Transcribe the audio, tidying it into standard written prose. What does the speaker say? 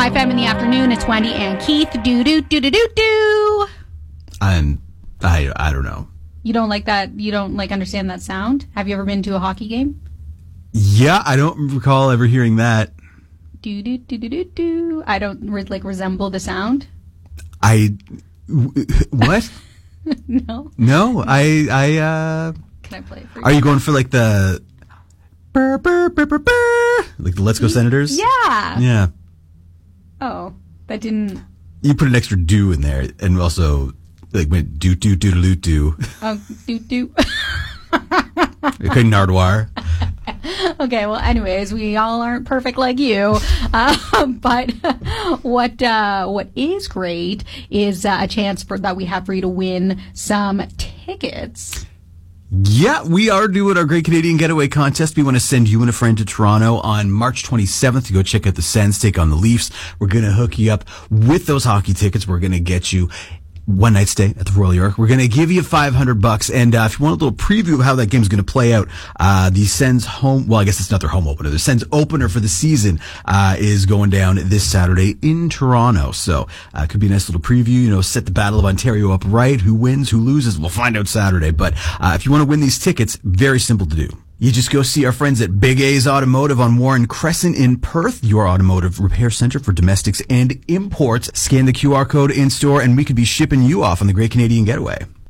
My Fam in the Afternoon. It's Wendy and Keith. Do. I don't know. You don't like that? You don't understand that sound? Have you ever been to a hockey game? Yeah, I don't recall ever hearing that. Do. I don't resemble the sound. What? No. No, Can I play it for you? Are you going for like the burr, burr, burr, burr, burr, like the Let's Go Senators? Yeah. Yeah. Oh, that didn't. You put an extra do in there, and also like went do. Oh, do. Okay, Nardwar. Okay, well, anyways, we all aren't perfect like you. But what is great is a chance that we have for you to win some tickets. Yeah, we are doing our Great Canadian Getaway contest. We want to send you and a friend to Toronto on March 27th to go check out the Sens, take on the Leafs. We're going to hook you up with those hockey tickets. We're going to get you one night stay at the Royal York. We're going to give you $500. And if you want a little preview of how that game's going to play out, the Sens home, well, I guess it's not their home opener. The Sens opener for the season is going down this Saturday in Toronto. So it could be a nice little preview, set the Battle of Ontario up right. Who wins, who loses, we'll find out Saturday. But if you want to win these tickets, very simple to do. You just go see our friends at Big A's Automotive on Warren Crescent in Perth, your automotive repair center for domestics and imports. Scan the QR code in store and we could be shipping you off on the Great Canadian Getaway.